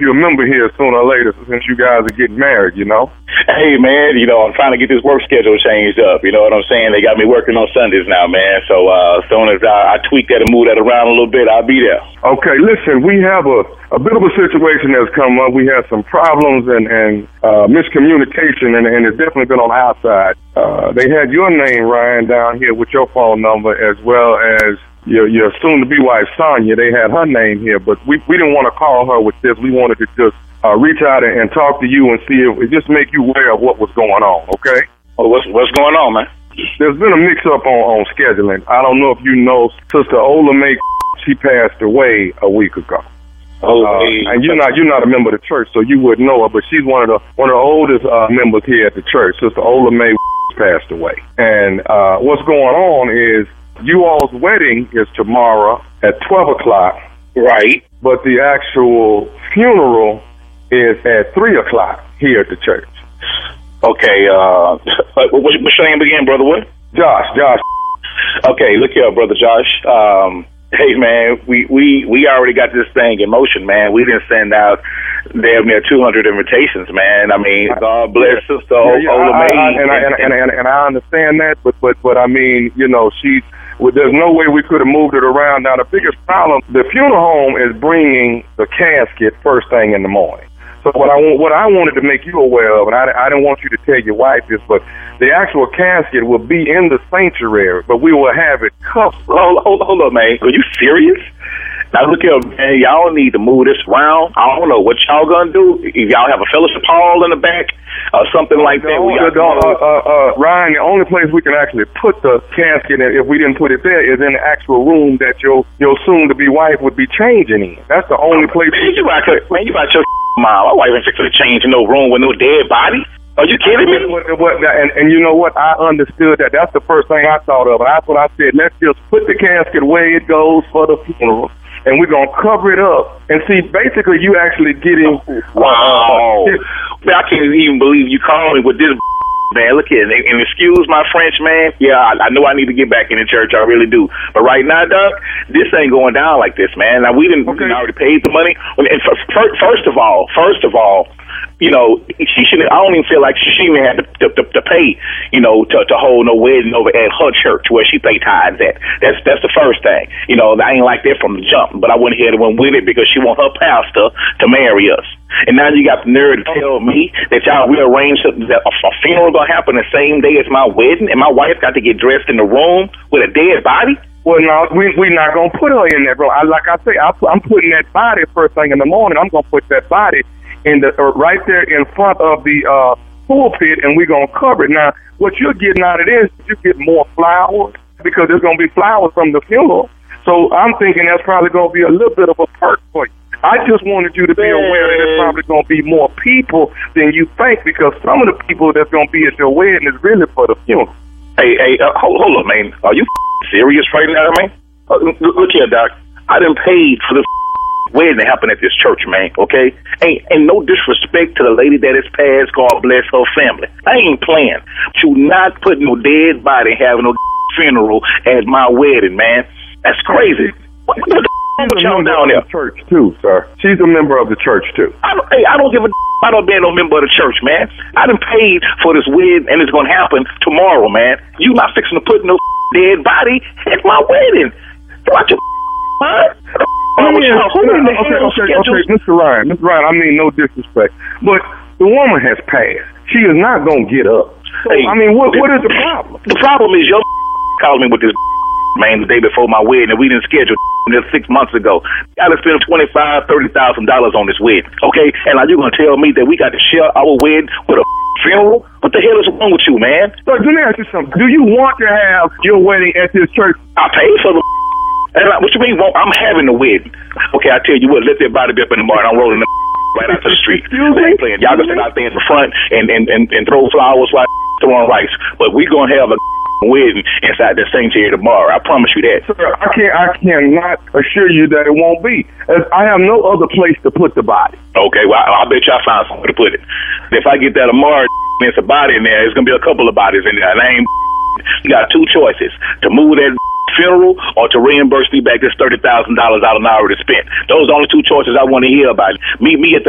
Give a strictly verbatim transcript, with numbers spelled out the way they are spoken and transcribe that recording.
if you're a member here sooner or later since you guys are getting married, you know? Hey, man, you know, I'm trying to get this work schedule changed up. You know what I'm saying? They got me working on Sundays now, man. So uh, as soon as I, I tweak that and move that around a little bit, I'll be there. Okay, listen, we have a, a bit of a situation that's come up. We have some problems and, and uh, miscommunication, and, and it's definitely been on our side. Uh, they had your name, Ryan, down here with your phone number, as well as your, your soon-to-be wife, Sonia. They had her name here, but we, we didn't want to call her with this. We wanted to just uh, reach out and, and talk to you and see if it just make you aware of what was going on, okay? Well, what's, what's going on, man? There's been a mix-up on, on scheduling. I don't know if you know, Sister Ola May, she passed away a week ago. Oh, uh, hey. and you're not you're not a member of the church, so you wouldn't know her. But she's one of the one of the oldest uh, members here at the church. Sister Ola May passed away, and uh, what's going on is you all's wedding is tomorrow at twelve o'clock, right? But the actual funeral is at three o'clock here at the church. Okay. Uh, what's your name again, brother? What? Josh. Josh. Okay, look here, brother Josh. Um, Hey, man, we, we, we already got this thing in motion, man. We didn't send out damn near two hundred invitations, man. I mean, God bless yeah. Sister yeah, yeah, Ola May. And I, and, and, and, and I understand that, but, but, but I mean, you know, she's, well, there's no way we could have moved it around. Now, the biggest problem, the funeral home is bringing the casket first thing in the morning. So what I what I wanted to make you aware of, and I, I didn't want you to tell your wife this, but the actual casket will be in the sanctuary, but we will have it covered. Hold, hold, hold up, man. Are you serious? Now, look here, man, y'all need to move this around. I don't know what y'all gonna do. If y'all have a fellowship hall in the back or something like that. We uh, uh, uh, Ryan, the only place we can actually put the casket, if we didn't put it there, is in the actual room that your your soon-to-be wife would be changing in. That's the only place. Man, you about to, man, you about your mom. My wife ain't fixing to change in no room with no dead body. Are you kidding me? What, what, and, and you know what? I understood that. That's the first thing I thought of. And that's what I said. Let's just put the casket where it goes for the funeral, and we're going to cover it up. And see, basically, you actually getting... Wow. Uh, man, I can't even believe you called me with this, man. Look here, and, and excuse my French, man. Yeah, I, I know I need to get back in the church. I really do. But right now, Doug, this ain't going down like this, man. Now, we didn't okay. we already paid the money. And first of all, first of all, you know, she should. I don't even feel like she even had to, to, to, to pay, you know, to, to hold no wedding over at her church where she pay tithes at. That's that's the first thing. You know, I ain't like that from the jump, but I went ahead and went with it because she want her pastor to marry us. And now you got the nerve to tell me that y'all rearranged that a, a funeral gonna happen the same day as my wedding, and my wife got to get dressed in the room with a dead body. Well, no, we we not gonna put her in there, bro. I, like I say, I, I'm putting that body first thing in the morning. I'm gonna put that body in the uh, right there in front of the uh, pulpit, and we're gonna cover it. Now, what you're getting out of this, you get more flowers because there's gonna be flowers from the funeral. So I'm thinking that's probably gonna be a little bit of a perk for you. I just wanted you to be aware that there's probably gonna be more people than you think, because some of the people that's gonna be at your wedding is really for the funeral. Hey, hey, uh, hold, hold up, man. Are you serious right now, man? Uh, look here, Doc. I done paid for the wedding to happen at this church, man, okay? Ain't, and no disrespect to the lady that is passed, God bless her family. I ain't playing to not put no dead body having no funeral at my wedding, man. That's crazy. What, what the She's a member down there? Of the church, too, sir. She's a member of the church, too. I don't, hey, I don't give a I don't be no member of the church, man. I done paid for this wedding, and it's going to happen tomorrow, man. You not fixing to put no dead body at my wedding. Watch your mind. Oh, yeah. Okay, okay, okay, Mister Ryan, Mister Ryan, I mean no disrespect, but the woman has passed. She is not going to get up. So, hey, I mean, what what is the problem? The problem is your called me with this man the day before my wedding, and we didn't schedule this six months ago. I got to spend twenty-five thousand, thirty thousand dollars on this wedding, okay? And now you're going to tell me that we got to share our wedding with a funeral? What the hell is wrong with you, man? Look, let me ask you something. Do you want to have your wedding at this church? I paid for the and like, what you mean? Well, I'm having the wedding. Okay, I tell you what, let that body be up in the morning. I'm rolling the right out to the street. They ain't playing. Y'all gonna stand out there in the front and, and, and, and throw flowers while throwing rice. But we gonna have a wedding inside the sanctuary tomorrow. I promise you that. Sir, I can't. I cannot assure you that it won't be. As I have no other place to put the body. Okay, well, I, I bet you I found somewhere to put it. If I get that tomorrow, there's a body in there. There's gonna be a couple of bodies in there. And I ain't. You got two choices: to move that funeral or to reimburse me back this thirty thousand dollars I done already spent. Those are the only two choices I want to hear about. Meet me at the